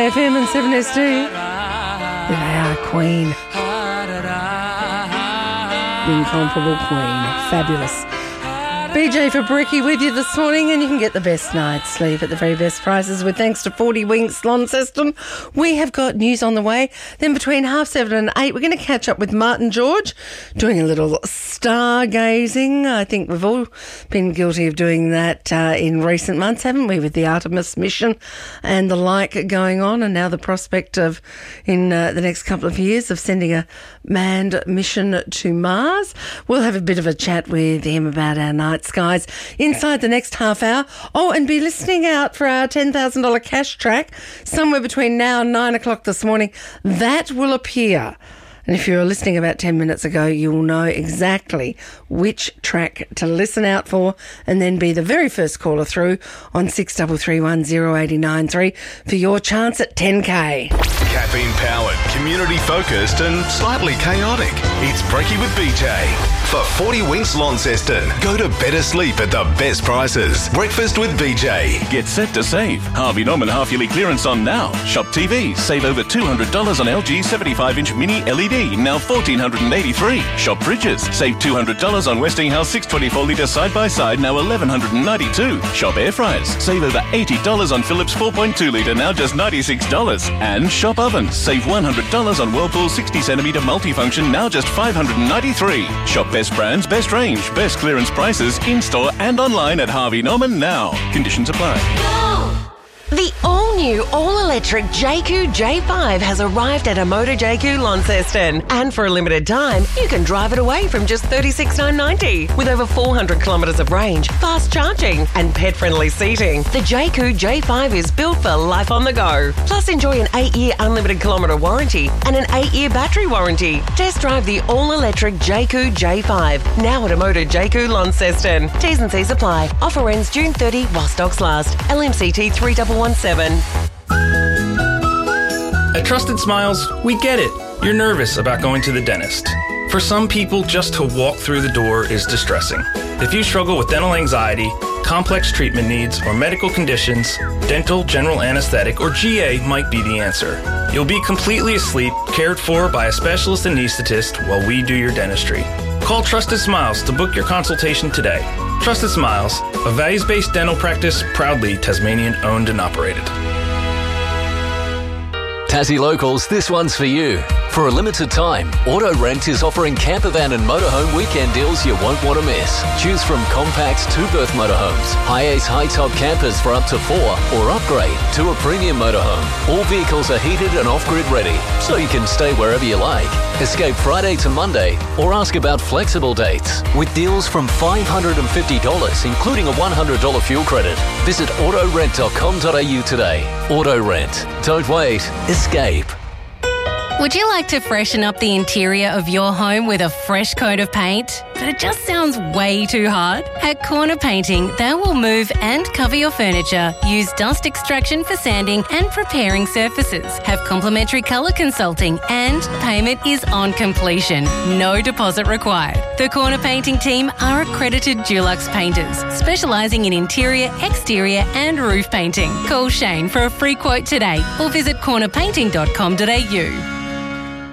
FM and 7SD. There they are, Queen. The incomparable Queen. Fabulous. BJ for Bricky with you this morning, and you can get the best night's sleep at the very best prices with thanks to 40 Winks Launceston. We have got news on the way. Then between 7:30 and 8, we're going to catch up with Martin George, doing a little stargazing. I think we've all been guilty of doing that in recent months, haven't we, with the Artemis mission and the like going on, and now the prospect of, in the next couple of years, of sending a manned mission to Mars. We'll have a bit of a chat with him about our night skies inside the next half hour. Oh, and be listening out for our $10,000 cash track somewhere between now and 9 o'clock this morning. That will appear. And if you were listening about 10 minutes ago, you will know exactly which track to listen out for and then be the very first caller through on 6331 0893 for your chance at 10K. Caffeine powered, community focused and slightly chaotic. It's Breaky with BJ. For 40 Winks Launceston, go to better sleep at the best prices. Breakfast with BJ. Get set to save. Harvey Norman half-yearly clearance on now. Shop TVs. Save over $200 on LG 75-inch mini LED, now $1,483. Shop fridges. Save $200 on Westinghouse 624-litre side-by-side, now $1,192. Shop air fryers. Save over $80 on Philips 4.2-litre, now just $96. And shop ovens. Save $100 on Whirlpool 60cm multifunction, now just $593. Shop best brands, best range, best clearance prices in-store and online at Harvey Norman now. Conditions apply. The all-new, all-electric JQ J5 has arrived at Amoda JQ Launceston. And for a limited time, you can drive it away from just $36,990. With over 400 kilometres of range, fast charging and pet-friendly seating, the JQ J5 is built for life on the go. Plus, enjoy an 8-year unlimited kilometre warranty and an 8-year battery warranty. Test drive the all-electric JQ J5, now at Amoda JQ Launceston. T's and C's apply. Offer ends June 30 while stocks last. LMCT 3117. At Trusted Smiles, we get it. You're nervous about going to the dentist. For some people, just to walk through the door is distressing. If you struggle with dental anxiety, complex treatment needs, or medical conditions, dental, general anesthetic, or GA might be the answer. You'll be completely asleep, cared for by a specialist anesthetist while we do your dentistry. Call Trusted Smiles to book your consultation today. Trusted Smiles, a values-based dental practice proudly Tasmanian-owned and operated. Tassie Locals, this one's for you. For a limited time, Auto Rent is offering campervan and motorhome weekend deals you won't want to miss. Choose from compact two-berth motorhomes, high-ace high-top campers for up to 4, or upgrade to a premium motorhome. All vehicles are heated and off-grid ready, so you can stay wherever you like. Escape Friday to Monday, or ask about flexible dates. With deals from $550, including a $100 fuel credit. Visit autorent.com.au today. Auto Rent. Don't wait. Escape. Would you like to freshen up the interior of your home with a fresh coat of paint? But it just sounds way too hard? At Corner Painting, they will move and cover your furniture, use dust extraction for sanding and preparing surfaces, have complimentary colour consulting, and payment is on completion. No deposit required. The Corner Painting team are accredited Dulux painters, specialising in interior, exterior and roof painting. Call Shane for a free quote today or visit cornerpainting.com.au.